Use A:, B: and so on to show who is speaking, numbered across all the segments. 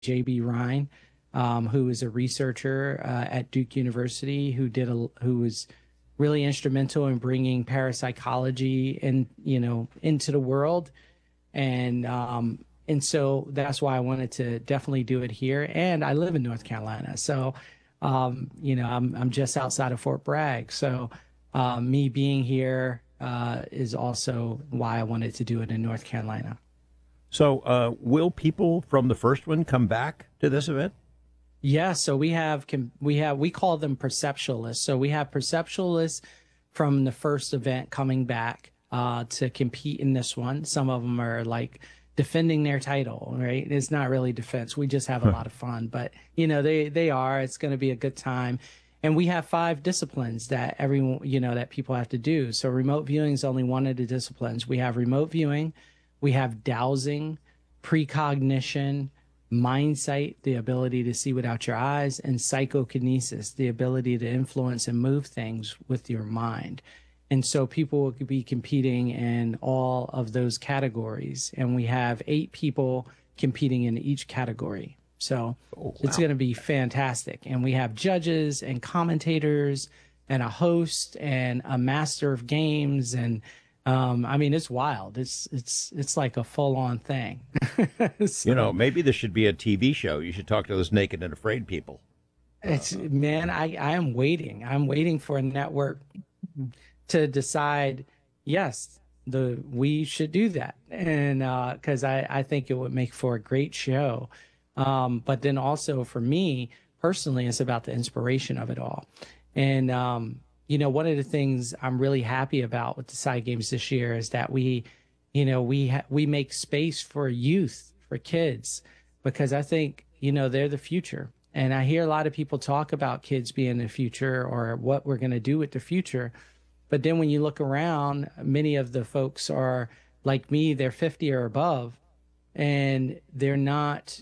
A: J.B. Rhine, who is a researcher at Duke University, who was really instrumental in bringing parapsychology into the world, and so that's why I wanted to definitely do it here. And I live in North Carolina, so I'm just outside of Fort Bragg. So me being here is also why I wanted to do it in North Carolina.
B: So, will people from the first one come back to this event?
A: Yeah, so we call them perceptualists. So we have perceptualists from the first event coming back to compete in this one. Some of them are like defending their title, right? It's not really defense. We just have a lot of fun, but they are. It's going to be a good time. And we have 5 disciplines that everyone, that people have to do. So remote viewing is only one of the disciplines. We have remote viewing, we have dowsing, precognition, mindsight, the ability to see without your eyes, and psychokinesis, the ability to influence and move things with your mind. And so people will be competing in all of those categories. And we have 8 people competing in each category. So It's going to be fantastic. And we have judges and commentators and a host and a master of games. And I mean, it's wild. It's like a full on thing. So,
B: Maybe this should be a TV show. You should talk to those naked and afraid people.
A: Man, I am waiting. I'm waiting for a network to decide, yes, we should do that. And because I think it would make for a great show. But then also for me personally, it's about the inspiration of it all. And, one of the things I'm really happy about with the side games this year is that we make space for youth, for kids, because I think, they're the future. And I hear a lot of people talk about kids being the future or what we're going to do with the future. But then when you look around, many of the folks are like me, they're 50 or above, and they're not,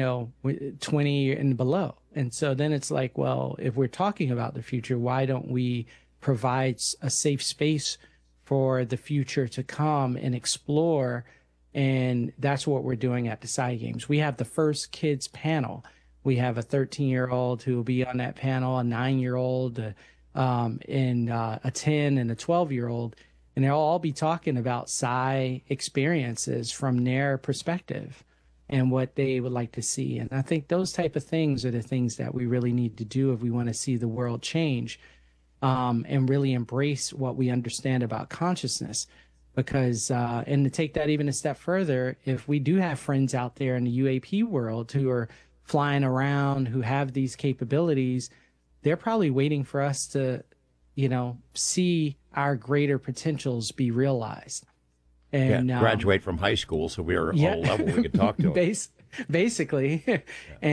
A: 20 and below. And so then it's like, well, if we're talking about the future, why don't we provide a safe space for the future to come and explore? And that's what we're doing at the side games. We have the first kids panel. We have a 13-year-old who will be on that panel, a 9-year-old, and a 10 and a 12-year-old. And they'll all be talking about psi experiences from their perspective and what they would like to see. And I think those type of things are the things that we really need to do if we want to see the world change, and really embrace what we understand about consciousness. Because, and to take that even a step further, if we do have friends out there in the UAP world who are flying around, who have these capabilities, they're probably waiting for us to, see our greater potentials be realized. And
B: graduate from high school, so we're on a level we could talk to them.
A: Basically. Yeah.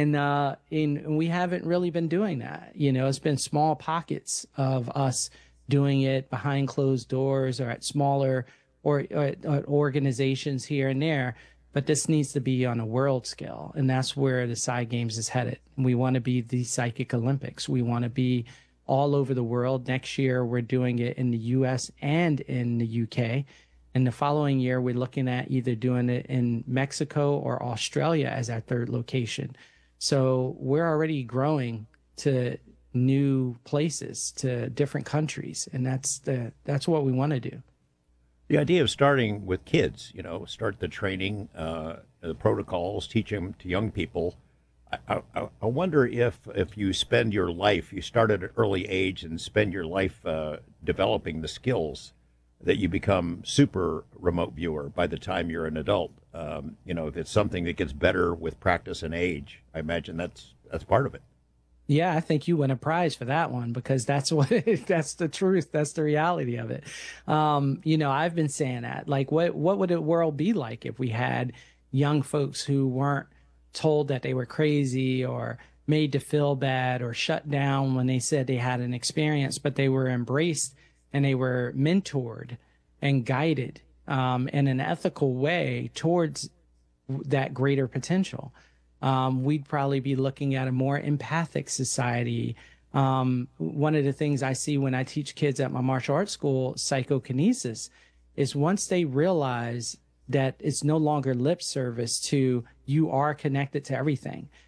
A: And we haven't really been doing that. It's been small pockets of us doing it behind closed doors or at smaller or organizations here and there. But this needs to be on a world scale. And that's where the side games is headed. We want to be the Psychic Olympics. We want to be all over the world. Next year, we're doing it in the US and in the UK. And the following year, we're looking at either doing it in Mexico or Australia as our 3rd location. So we're already growing to new places, to different countries. And that's what we want to do.
B: The idea of starting with kids, start the training, the protocols, teach them to young people. I wonder if you spend your life, you start at an early age and spend your life developing the skills, that you become super remote viewer by the time you're an adult. If it's something that gets better with practice and age, I imagine that's part of it.
A: Yeah, I think you win a prize for that one, because that's that's the truth. That's the reality of it. I've been saying that, like, what would the world be like if we had young folks who weren't told that they were crazy or made to feel bad or shut down when they said they had an experience, but they were embraced and they were mentored and guided in an ethical way towards that greater potential. We'd probably be looking at a more empathic society. One of the things I see when I teach kids at my martial arts school, psychokinesis, is once they realize that it's no longer lip service to you are connected to everything.